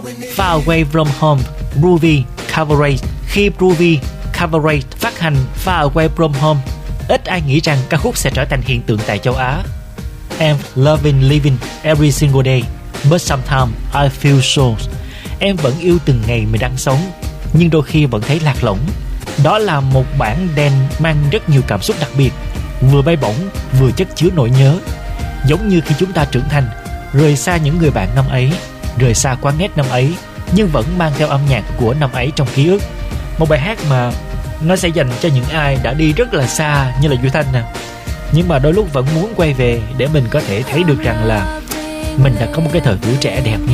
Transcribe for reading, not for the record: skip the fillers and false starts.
Far Away From Home, Groovy Cabaret. Khi Groovy Cabaret phát hành Far Away From Home, ít ai nghĩ rằng ca khúc sẽ trở thành hiện tượng tại châu Á. I'm loving living every single day, but sometimes I feel so. Em vẫn yêu từng ngày mình đang sống, nhưng đôi khi vẫn thấy lạc lõng. Đó là một bản dance mang rất nhiều cảm xúc đặc biệt, vừa bay bổng vừa chất chứa nỗi nhớ. Giống như khi chúng ta trưởng thành, rời xa những người bạn năm ấy, rời xa quán net năm ấy, nhưng vẫn mang theo âm nhạc của năm ấy trong ký ức. Một bài hát mà nó sẽ dành cho những ai đã đi rất là xa như là Duy Thanh nè, nhưng mà đôi lúc vẫn muốn quay về để mình có thể thấy được rằng là mình đã có một cái thời tuổi trẻ đẹp như